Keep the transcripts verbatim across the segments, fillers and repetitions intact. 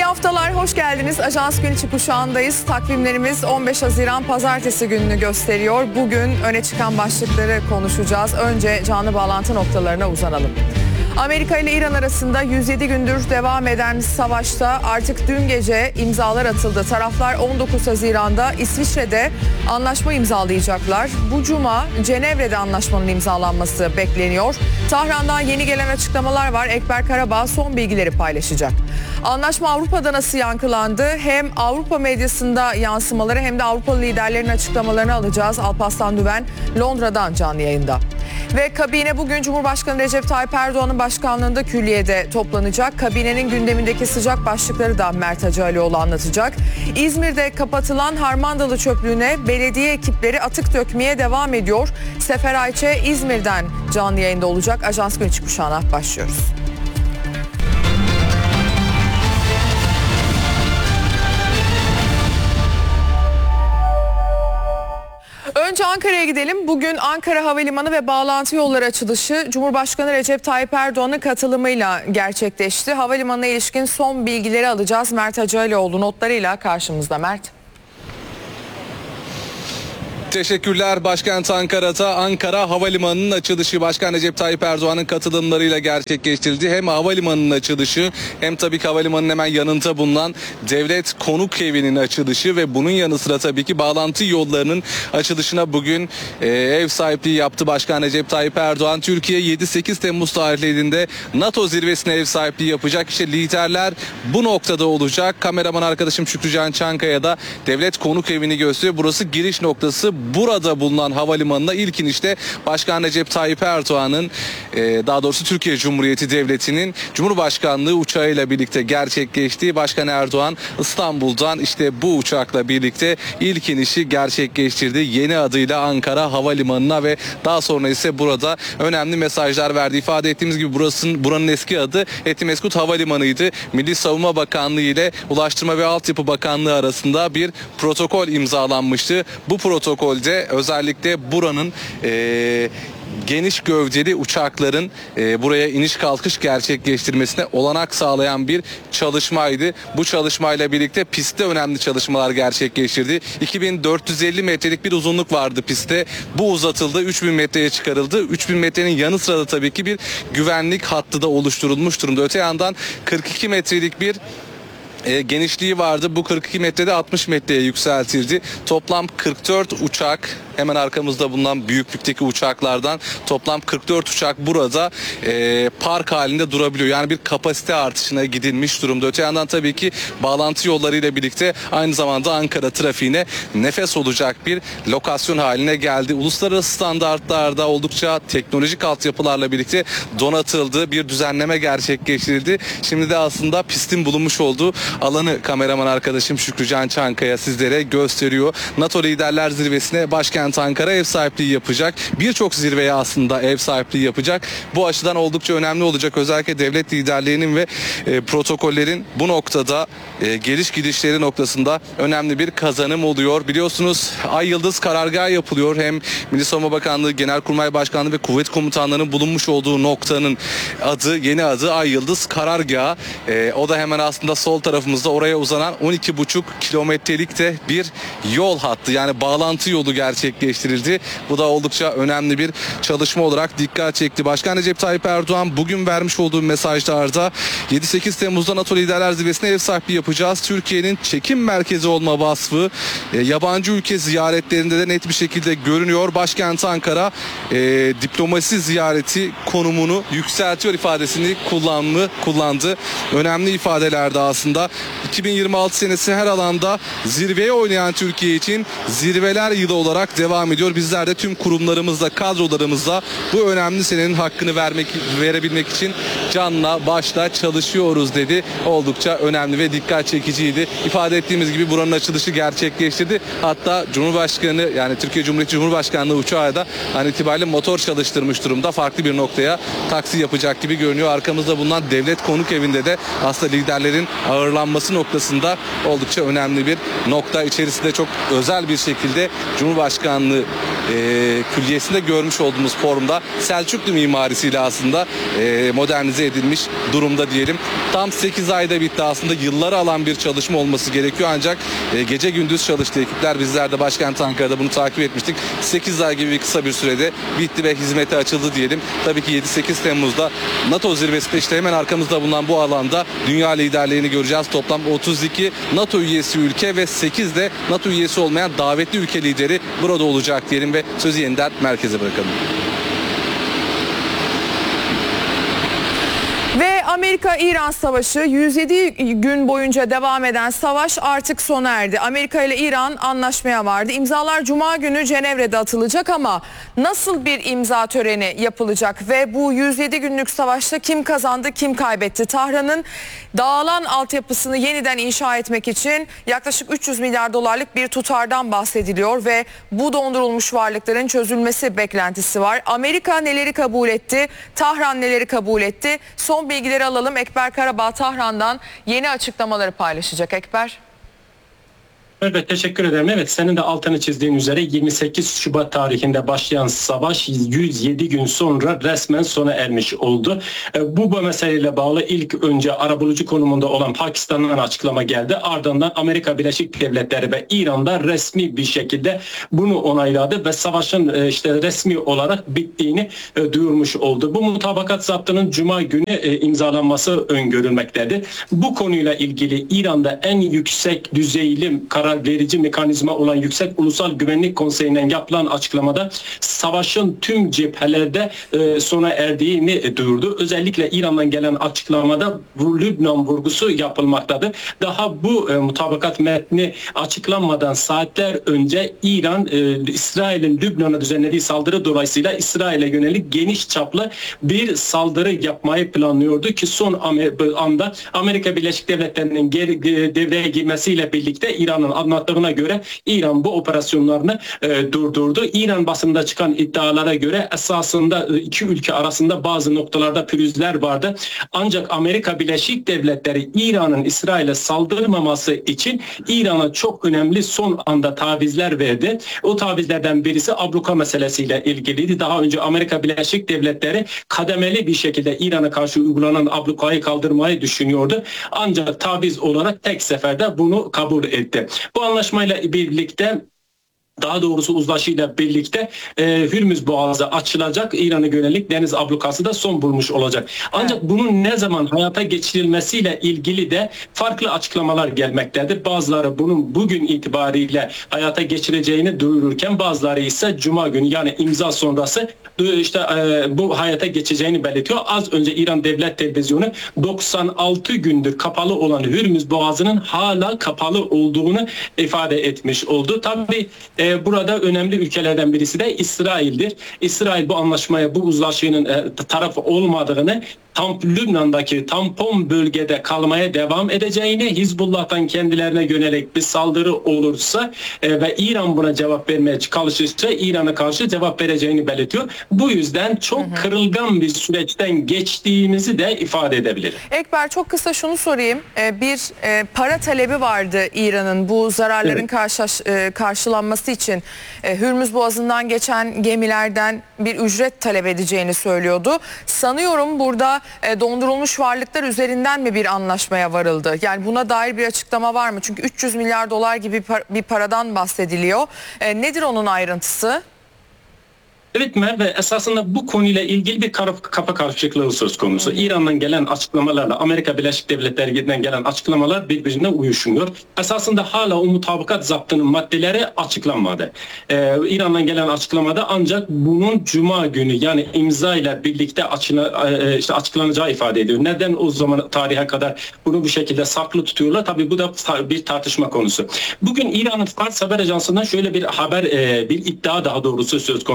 haftalar, hoş geldiniz. Ajans Gün içi kuşağındayız. Takvimlerimiz on beş Haziran Pazartesi gününü gösteriyor. Bugün öne çıkan başlıkları konuşacağız. Önce canlı bağlantı noktalarına uzanalım. Amerika ile İran arasında yüz yedi gündür devam eden savaşta artık dün gece imzalar atıldı. Taraflar on dokuz Haziran'da İsviçre'de anlaşma imzalayacaklar. Bu cuma Cenevre'de anlaşmanın imzalanması bekleniyor. Tahran'dan yeni gelen açıklamalar var. Ekber Karabağ son bilgileri paylaşacak. Anlaşma Avrupa'da nasıl yankılandı? Hem Avrupa medyasında yansımaları hem de Avrupalı liderlerin açıklamalarını alacağız. Alparslan Düven Londra'dan canlı yayında. Ve kabine bugün Cumhurbaşkanı Recep Tayyip Erdoğan'ın başkanlığında külliyede toplanacak. Kabinenin gündemindeki sıcak başlıkları da Mert Hacıalioğlu anlatacak. İzmir'de kapatılan Harmandalı çöplüğüne belediye ekipleri atık dökmeye devam ediyor. Sefer Ayçe İzmir'den canlı yayında olacak. Ajans Gün içi kuşağına başlıyoruz. Önce Ankara'ya gidelim. Bugün Ankara Havalimanı ve bağlantı yolları açılışı Cumhurbaşkanı Recep Tayyip Erdoğan'ın katılımıyla gerçekleşti. Havalimanına ilişkin son bilgileri alacağız. Mert Hacıalioğlu notlarıyla karşımızda. Mert. Teşekkürler. Başkent Ankara'da Ankara Havalimanı'nın açılışı Başkan Recep Tayyip Erdoğan'ın katılımlarıyla gerçekleştirildi. Hem havalimanının açılışı hem tabii ki havalimanının hemen yanında bulunan Devlet Konuk Evi'nin açılışı ve bunun yanı sıra tabii ki bağlantı yollarının açılışına bugün e, ev sahipliği yaptı Başkan Recep Tayyip Erdoğan. Türkiye yedi sekiz Temmuz tarihlerinde NATO zirvesine ev sahipliği yapacak. İşte liderler bu noktada olacak. Kameraman arkadaşım Şükrücan Çankaya da Devlet Konuk Evi'ni gösteriyor. Burası giriş noktası. Burada bulunan havalimanına ilk inişte Başkan Recep Tayyip Erdoğan'ın e, daha doğrusu Türkiye Cumhuriyeti Devleti'nin Cumhurbaşkanlığı uçağıyla birlikte gerçekleşti. Başkan Erdoğan İstanbul'dan işte bu uçakla birlikte ilk inişi gerçekleştirdi. Yeni adıyla Ankara Havalimanı'na ve daha sonra ise burada önemli mesajlar verdi. İfade ettiğimiz gibi burasının buranın eski adı Etimeskut Havalimanı'ydı. Milli Savunma Bakanlığı ile Ulaştırma ve Altyapı Bakanlığı arasında bir protokol imzalanmıştı. Bu protokol de özellikle buranın e, geniş gövdeli uçakların e, buraya iniş kalkış gerçekleştirmesine olanak sağlayan bir çalışmaydı. Bu çalışmayla birlikte pistte önemli çalışmalar gerçekleştirdi. iki bin dört yüz elli metrelik bir uzunluk vardı pistte. Bu uzatıldı, üç bin metreye çıkarıldı. üç bin metrenin yanı sıra da tabii ki bir güvenlik hattı da oluşturulmuş durumda. Öte yandan kırk iki metrelik bir E, genişliği vardı. Bu kırk iki metrede altmış metreye yükseltildi. Toplam kırk dört uçak, hemen arkamızda bulunan büyüklükteki uçaklardan toplam kırk dört uçak burada e, park halinde durabiliyor. Yani bir kapasite artışına gidilmiş durumda. Öte yandan tabii ki bağlantı yollarıyla birlikte aynı zamanda Ankara trafiğine nefes olacak bir lokasyon haline geldi. Uluslararası standartlarda oldukça teknolojik altyapılarla birlikte donatıldı. Bir düzenleme gerçekleştirildi. Şimdi de aslında pistin bulunmuş olduğu alanı kameraman arkadaşım Şükrücan Çankaya sizlere gösteriyor. NATO Liderler Zirvesi'ne başkent Ankara ev sahipliği yapacak. Birçok zirveye aslında ev sahipliği yapacak. Bu açıdan oldukça önemli olacak. Özellikle devlet liderlerinin ve e, protokollerin bu noktada e, geliş gidişleri noktasında önemli bir kazanım oluyor. Biliyorsunuz Ay Yıldız karargahı yapılıyor. Hem Milli Savunma Bakanlığı, Genelkurmay Başkanlığı ve kuvvet komutanlarının bulunmuş olduğu noktanın adı, yeni adı Ay Yıldız karargahı. E, o da hemen aslında sol tarafımızda oraya uzanan on iki buçuk kilometrelik de bir yol hattı, yani bağlantı yolu gerçekleştirildi. Bu da oldukça önemli bir çalışma olarak dikkat çekti. Başkan Recep Tayyip Erdoğan bugün vermiş olduğu mesajlarda yedi sekiz Temmuz'da NATO Liderler Zirvesi'ne ev sahipliği yapacağız. Türkiye'nin çekim merkezi olma vasfı e, yabancı ülke ziyaretlerinde de net bir şekilde görünüyor. Başkent Ankara e, diplomasi ziyareti konumunu yükseltiyor ifadesini kullandı. kullandı. Önemli ifadelerde aslında iki bin yirmi altı senesi her alanda zirveye oynayan Türkiye için zirveler yılı olarak devam ediyor. Bizler de tüm kurumlarımızla, kadrolarımızla bu önemli senenin hakkını vermek, verebilmek için canla başla çalışıyoruz dedi. Oldukça önemli ve dikkat çekiciydi. İfade ettiğimiz gibi buranın açılışı gerçekleştirdi. Hatta Cumhurbaşkanı, yani Türkiye Cumhuriyeti Cumhurbaşkanlığı uçağı da an itibariyle motor çalıştırmış durumda. Farklı bir noktaya taksi yapacak gibi görünüyor. Arkamızda bulunan Devlet Konuk Evi'nde de aslında liderlerin ağırlanması noktasında oldukça önemli bir nokta. İçerisinde çok özel bir şekilde Cumhurbaşkanı Başkanlığı e, Külliyesi'nde görmüş olduğumuz formda Selçuklu mimarisiyle aslında e, modernize edilmiş durumda diyelim. Tam sekiz ayda bitti, aslında yılları alan bir çalışma olması gerekiyor ancak e, gece gündüz çalıştı ekipler. Bizler de başkent Ankara'da bunu takip etmiştik. sekiz ay gibi kısa bir sürede bitti ve hizmete açıldı diyelim. Tabii ki yedi sekiz Temmuz'da NATO zirvesinde işte hemen arkamızda bulunan bu alanda dünya liderliğini göreceğiz. Toplam otuz iki NATO üyesi ülke ve sekiz de NATO üyesi olmayan davetli ülke lideri burada olacak diyelim ve sözü yeniden merkeze bırakalım. Ve Amerika-İran savaşı, yüz yedi gün boyunca devam eden savaş artık sona erdi. Amerika ile İran anlaşmaya vardı. İmzalar Cuma günü Cenevre'de atılacak ama nasıl bir imza töreni yapılacak ve bu yüz yedi günlük savaşta kim kazandı, kim kaybetti? Tahran'ın dağılan altyapısını yeniden inşa etmek için yaklaşık üç yüz milyar dolarlık bir tutardan bahsediliyor ve bu dondurulmuş varlıkların çözülmesi beklentisi var. Amerika neleri kabul etti? Tahran neleri kabul etti? Son bilgileri alalım. Ekber Karabağ Tahran'dan yeni açıklamaları paylaşacak. Ekber. Evet, teşekkür ederim. Evet, senin de altını çizdiğin üzere yirmi sekiz Şubat tarihinde başlayan savaş yüz yedi gün sonra resmen sona ermiş oldu. Bu, bu meseleyle bağlı ilk önce arabulucu konumunda olan Pakistan'dan açıklama geldi. Ardından Amerika Birleşik Devletleri ve İran'da resmi bir şekilde bunu onayladı ve savaşın işte resmi olarak bittiğini duyurmuş oldu. Bu mutabakat zaptının Cuma günü imzalanması öngörülmektedir. Bu konuyla ilgili İran'da en yüksek düzeyli karar verici mekanizma olan Yüksek Ulusal Güvenlik Konseyi'nden yapılan açıklamada savaşın tüm cephelerde e, sona erdiğini e, duyurdu. Özellikle İran'dan gelen açıklamada Lübnan vurgusu yapılmaktadır. Daha bu e, mutabakat metni açıklanmadan saatler önce İran, e, İsrail'in Lübnan'a düzenlediği saldırı dolayısıyla İsrail'e yönelik geniş çaplı bir saldırı yapmayı planlıyordu ki son anda Amerika Birleşik Devletleri'nin geri, devreye girmesiyle birlikte İran'ın anlattığına göre İran bu operasyonlarını e, durdurdu. İran basında çıkan iddialara göre esasında e, iki ülke arasında bazı noktalarda pürüzler vardı. Ancak Amerika Birleşik Devletleri İran'ın İsrail'e saldırmaması için İran'a çok önemli son anda tavizler verdi. O tavizlerden birisi abluka meselesiyle ilgiliydi. Daha önce Amerika Birleşik Devletleri kademeli bir şekilde İran'a karşı uygulanan ablukayı kaldırmayı düşünüyordu. Ancak taviz olarak tek seferde bunu kabul etti. Bu anlaşmayla birlikte, daha doğrusu uzlaşıyla birlikte e, Hürmüz Boğazı açılacak. İran'a yönelik deniz ablukası da son bulmuş olacak. Ancak evet, bunun ne zaman hayata geçirilmesiyle ilgili de farklı açıklamalar gelmektedir. Bazıları bunun bugün itibariyle hayata geçireceğini duyururken bazıları ise Cuma günü yani imza sonrası işte e, bu hayata geçeceğini belirtiyor. Az önce İran Devlet Televizyonu doksan altı gündür kapalı olan Hürmüz Boğazı'nın hala kapalı olduğunu ifade etmiş oldu. Tabii e, burada önemli ülkelerden birisi de İsrail'dir. İsrail bu anlaşmaya, bu uzlaşının e, tarafı olmadığını, tam Lübnan'daki tampon bölgede kalmaya devam edeceğini, Hizbullah'tan kendilerine yönelik bir saldırı olursa e, ve İran buna cevap vermeye çalışırsa İran'a karşı cevap vereceğini belirtiyor. Bu yüzden çok hı hı. kırılgan bir süreçten geçtiğimizi de ifade edebilir. Ekber, çok kısa şunu sorayım. Ee, bir e, para talebi vardı İran'ın bu zararların evet. karşı, e, karşılanması için. E, Hürmüz Boğazı'ndan geçen gemilerden bir ücret talep edeceğini söylüyordu. Sanıyorum burada e, dondurulmuş varlıklar üzerinden mi bir anlaşmaya varıldı? Yani buna dair bir açıklama var mı? Çünkü üç yüz milyar dolar gibi bir paradan bahsediliyor. E, nedir onun ayrıntısı? Evet Merve, esasında bu konuyla ilgili bir kafa karışıklığı söz konusu. İran'dan gelen açıklamalarla Amerika Birleşik Devletleri'nden gelen açıklamalar birbirine uyuşmuyor. Esasında hala o mutabakat zaptının maddeleri açıklanmadı. Ee, İran'dan gelen açıklamada ancak bunun Cuma günü yani imza ile birlikte açıla, e, işte açıklanacağı ifade ediyor. Neden o zaman tarihe kadar bunu bu şekilde saklı tutuyorlar? Tabii bu da bir tartışma konusu. Bugün İran'ın Fars Haber Ajansı'ndan şöyle bir haber, e, bir iddia daha doğrusu söz konusuydu.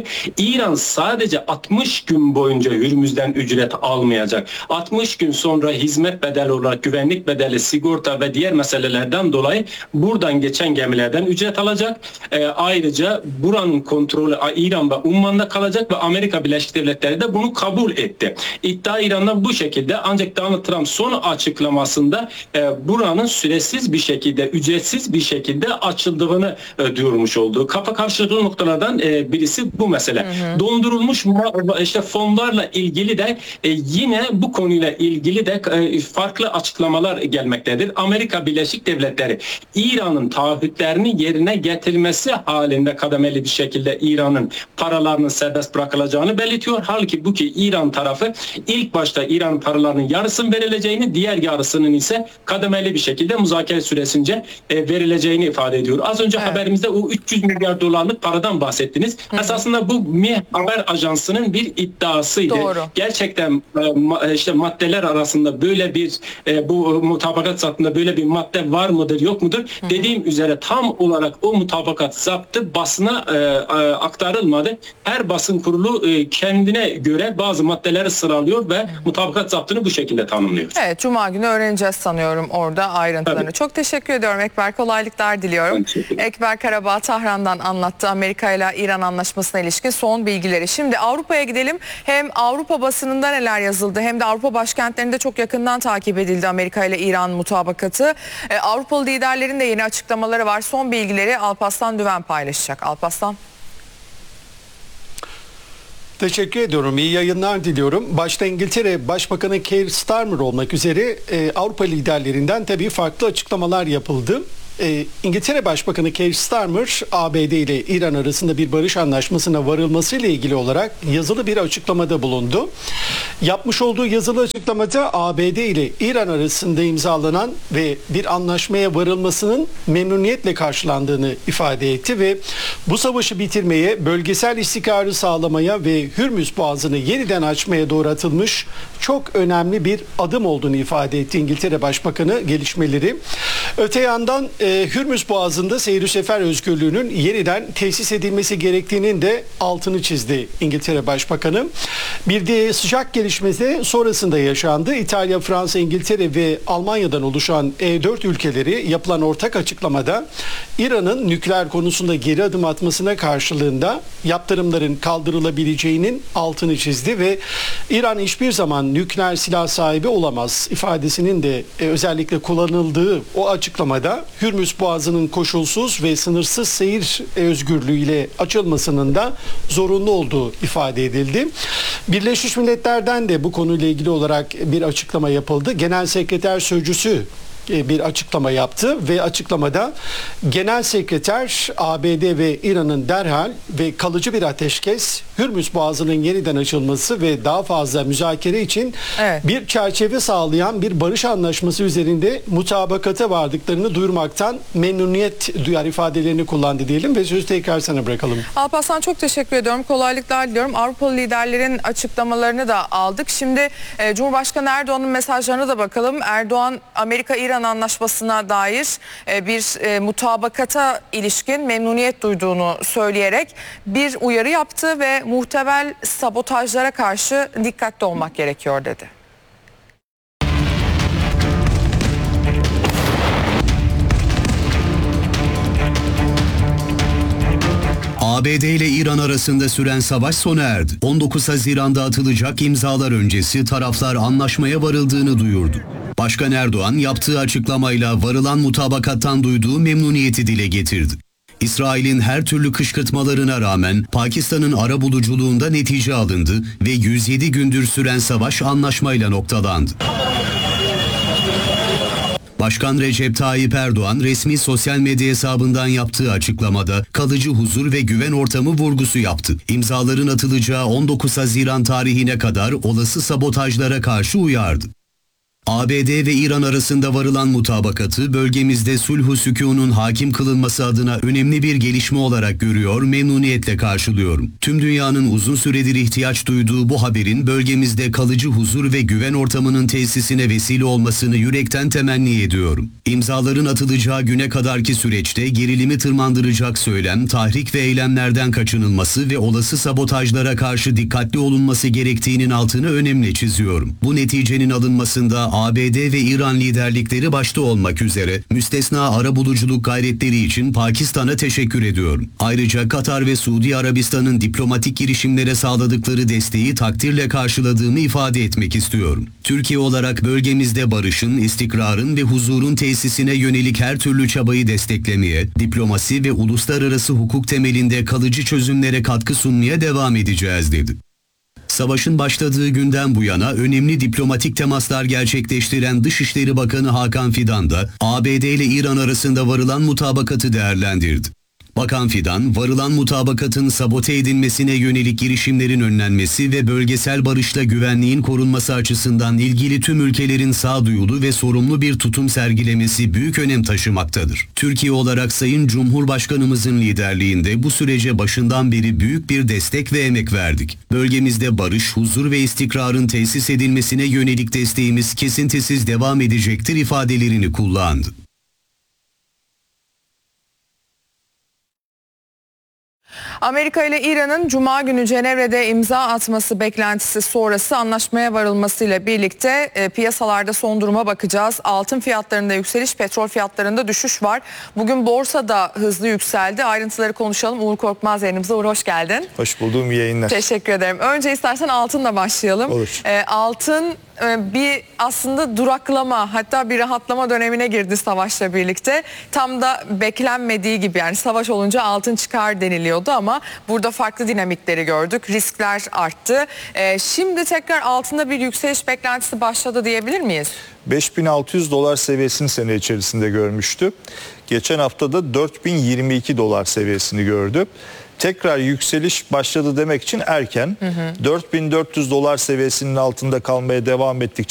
İran sadece altmış gün boyunca Hürmüz'den ücret almayacak. altmış gün sonra hizmet bedeli olarak güvenlik bedeli, sigorta ve diğer meselelerden dolayı buradan geçen gemilerden ücret alacak. E, ayrıca buranın kontrolü İran ve Umman'da kalacak ve Amerika Birleşik Devletleri de bunu kabul etti. İddia İran'da bu şekilde, ancak Donald Trump son açıklamasında e, buranın süresiz bir şekilde, ücretsiz bir şekilde açıldığını e, duyurmuş olduğu. Kafa karşılıklı noktalardan e, birisi bu mesele. Hı hı. Dondurulmuş işte fonlarla ilgili de e, yine bu konuyla ilgili de e, farklı açıklamalar gelmektedir. Amerika Birleşik Devletleri İran'ın taahhütlerini yerine getirmesi halinde kademeli bir şekilde İran'ın paralarının serbest bırakılacağını belirtiyor. Halbuki bu ki İran tarafı ilk başta İran paralarının yarısının verileceğini, diğer yarısının ise kademeli bir şekilde müzakere süresince e, verileceğini ifade ediyor. Az önce evet. haberimizde o üç yüz milyar dolarlık paradan bahsettiniz. Hı. Esasında bu M İ Haber Ajansı'nın bir iddiasıydı. Doğru. Gerçekten e, işte maddeler arasında böyle bir e, bu mutabakat zaptında böyle bir madde var mıdır yok mudur? Hı. Dediğim üzere tam olarak o mutabakat zaptı basına e, e, aktarılmadı. Her basın kurulu e, kendine göre bazı maddeleri sıralıyor ve Hı. mutabakat zaptını bu şekilde tanımlıyor. Evet, Cuma günü öğreneceğiz sanıyorum orada ayrıntılarını. Tabii. Çok teşekkür ediyorum Ekber. Kolaylıklar diliyorum. Ekber Karabağ Tahran'dan anlattı Amerika ile İran anlaşmasına ilişkin son bilgileri. Şimdi Avrupa'ya gidelim. Hem Avrupa basınında neler yazıldı hem de Avrupa başkentlerinde çok yakından takip edildi Amerika ile İran mutabakatı. Ee, Avrupalı liderlerin de yeni açıklamaları var. Son bilgileri Alparslan Düven paylaşacak. Alparslan. Teşekkür ediyorum. İyi yayınlar diliyorum. Başta İngiltere Başbakanı Keir Starmer olmak üzere e, Avrupa liderlerinden tabii farklı açıklamalar yapıldı. E, İngiltere Başbakanı Keir Starmer, A B D ile İran arasında bir barış anlaşmasına varılması ile ilgili olarak yazılı bir açıklamada bulundu. Yapmış olduğu yazılı açıklamada A B D ile İran arasında imzalanan ve bir anlaşmaya varılmasının memnuniyetle karşılandığını ifade etti ve bu savaşı bitirmeye, bölgesel istikrarı sağlamaya ve Hürmüz Boğazı'nı yeniden açmaya doğru atılmış çok önemli bir adım olduğunu ifade etti İngiltere Başbakanı gelişmeleri. Öte yandan e, Hürmüz Boğazı'nda seyir sefer özgürlüğünün yeniden tesis edilmesi gerektiğinin de altını çizdi İngiltere Başbakanı. Bir de sıcak gelişmesi sonrasında yaşandı. İtalya, Fransa, İngiltere ve Almanya'dan oluşan E dört ülkeleri yapılan ortak açıklamada İran'ın nükleer konusunda geri adım atmasına karşılığında yaptırımların kaldırılabileceğinin altını çizdi ve İran hiçbir zaman nükleer silah sahibi olamaz ifadesinin de e, özellikle kullanıldığı o açıklamada Hürmüz Boğazı'nın koşulsuz ve sınırsız seyir özgürlüğüyle açılmasının da zorunlu olduğu ifade edildi. Birleşmiş Milletler'den de bu konuyla ilgili olarak bir açıklama yapıldı. Genel Sekreter Sözcüsü bir açıklama yaptı ve açıklamada Genel Sekreter A B D ve İran'ın derhal ve kalıcı bir ateşkes, Hürmüz Boğazı'nın yeniden açılması ve daha fazla müzakere için evet. bir çerçeve sağlayan bir barış anlaşması üzerinde mutabakata vardıklarını duyurmaktan memnuniyet duyar ifadelerini kullandı diyelim ve sözü tekrar sana bırakalım. Alparslan çok teşekkür ediyorum. Kolaylıklar diliyorum. Avrupalı liderlerin açıklamalarını da aldık. Şimdi e, Cumhurbaşkanı Erdoğan'ın mesajlarına da bakalım. Erdoğan Amerika-İran anlaşmasına dair e, bir e, mutabakata ilişkin memnuniyet duyduğunu söyleyerek bir uyarı yaptı ve muhtemel sabotajlara karşı dikkatli olmak gerekiyor dedi. A B D ile İran arasında süren savaş sona erdi. on dokuz Haziran'da atılacak imzalar öncesi taraflar anlaşmaya varıldığını duyurdu. Başkan Erdoğan yaptığı açıklamayla varılan mutabakattan duyduğu memnuniyeti dile getirdi. İsrail'in her türlü kışkırtmalarına rağmen Pakistan'ın arabuluculuğunda netice alındı ve yüz yedi gündür süren savaş anlaşmayla noktalandı. Başkan Recep Tayyip Erdoğan resmi sosyal medya hesabından yaptığı açıklamada kalıcı huzur ve güven ortamı vurgusu yaptı. İmzaların atılacağı on dokuz Haziran tarihine kadar olası sabotajlara karşı uyardı. A B D ve İran arasında varılan mutabakatı bölgemizde sulh-u sükûnun hakim kılınması adına önemli bir gelişme olarak görüyor, memnuniyetle karşılıyorum. Tüm dünyanın uzun süredir ihtiyaç duyduğu bu haberin bölgemizde kalıcı huzur ve güven ortamının tesisine vesile olmasını yürekten temenni ediyorum. İmzaların atılacağı güne kadarki süreçte gerilimi tırmandıracak söylem, tahrik ve eylemlerden kaçınılması ve olası sabotajlara karşı dikkatli olunması gerektiğinin altını önemli çiziyorum. Bu neticenin alınmasında A B D ve İran liderlikleri başta olmak üzere müstesna arabuluculuk gayretleri için Pakistan'a teşekkür ediyorum. Ayrıca Katar ve Suudi Arabistan'ın diplomatik girişimlere sağladıkları desteği takdirle karşıladığımı ifade etmek istiyorum. Türkiye olarak bölgemizde barışın, istikrarın ve huzurun tesisine yönelik her türlü çabayı desteklemeye, diplomasi ve uluslararası hukuk temelinde kalıcı çözümlere katkı sunmaya devam edeceğiz dedi. Savaşın başladığı günden bu yana önemli diplomatik temaslar gerçekleştiren Dışişleri Bakanı Hakan Fidan da A B D ile İran arasında varılan mutabakatı değerlendirdi. Bakan Fidan, varılan mutabakatın sabote edilmesine yönelik girişimlerin önlenmesi ve bölgesel barışla güvenliğin korunması açısından ilgili tüm ülkelerin sağduyulu ve sorumlu bir tutum sergilemesi büyük önem taşımaktadır. Türkiye olarak Sayın Cumhurbaşkanımızın liderliğinde bu sürece başından beri büyük bir destek ve emek verdik. Bölgemizde barış, huzur ve istikrarın tesis edilmesine yönelik desteğimiz kesintisiz devam edecektir ifadelerini kullandı. Amerika ile İran'ın Cuma günü Cenevre'de imza atması beklentisi sonrası anlaşmaya varılmasıyla birlikte e, piyasalarda son duruma bakacağız. Altın fiyatlarında yükseliş, petrol fiyatlarında düşüş var. Bugün borsada hızlı yükseldi. Ayrıntıları konuşalım. Uğur Korkmaz yayınımıza. Uğur hoş geldin. Hoş bulduğum yayınlar. Teşekkür ederim. Önce istersen altınla başlayalım. Olur. E, altın e, bir aslında duraklama, hatta bir rahatlama dönemine girdi savaşla birlikte. Tam da beklenmediği gibi, yani savaş olunca altın çıkar deniliyordu ama burada farklı dinamikleri gördük. Riskler arttı. E, şimdi tekrar altında bir yükseliş beklentisi başladı diyebilir miyiz? beş bin altı yüz dolar seviyesini sene içerisinde görmüştü. Geçen hafta da dört bin yirmi iki dolar seviyesini gördü. Tekrar yükseliş başladı demek için erken. Hı hı. dört bin dört yüz dolar seviyesinin altında kalmaya devam ettikçe